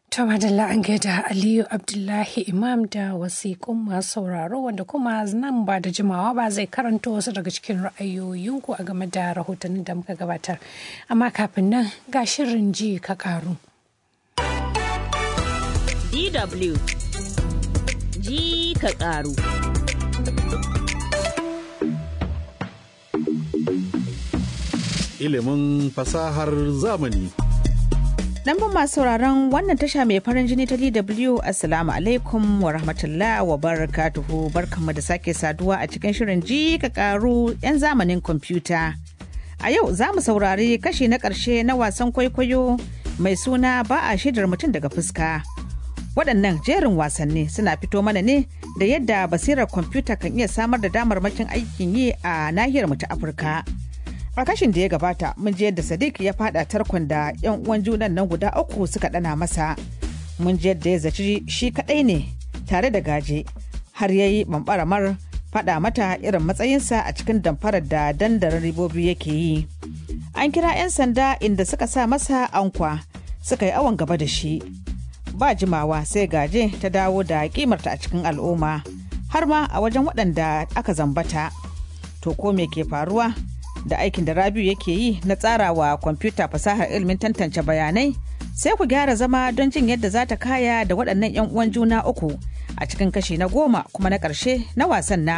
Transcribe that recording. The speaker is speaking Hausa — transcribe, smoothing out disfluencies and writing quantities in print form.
To madalla an gaida Aliyu Abdullahi Imam da wasiƙun masu sauraro wanda kuma nan ba da jimawa ba zai karanto wasu daga cikin ra'ayoyinku a game da rahotannin da muka gabatar. Amma kafin nan ga shirin ji ka karu. DW ji ka karu. Ilimin fasahar zamani. Lambun masu sauraron wannan tasha mai farin jini ta DW Assalamu alaikum wa rahmatullah wa barakatuhu, barkanmu da sake saduwa a cikin shirin ji ka karu 'yan zamanin kwamfuta. A yau za mu saurari kashi na ƙarshe na wasan kwaikwayo mai suna ba a shaidar mutum daga fuska. Waɗannan jerin wasanni suna fito mana ne da yadda basirar kwamfuta kan iya samar da damarmakin aikin yi a nahiyar mu ta Afirka. A kashin da ya gabata mun ji yadda Sadiq ya fada tarkon da 'yan uwan junan nan guda uku suka dana masa. Mun ji yadda ya zaci shi kadai ne tare da gaje har yayi bambaramar fada mata irin matsayinsa a cikin damfarar da dandarin ribobi yake yi. An kira 'yan sanda inda suka sa masa ankwa suka yi awon gaba da shi. Ba jimawa sai gaje ta dawo da kimarta a cikin al'umma har ma a wajen waɗanda aka zambata. To ko me ke faruwa da aikin da Rabiu yake yi na tsarawa kwamfuta fasahar ilimin tantance bayanai? Sai ku gyara zama don jin yadda za ta kaya da waɗannan 'yan uwan juna uku a cikin kashi na 10 kuma na ƙarshe na wasan na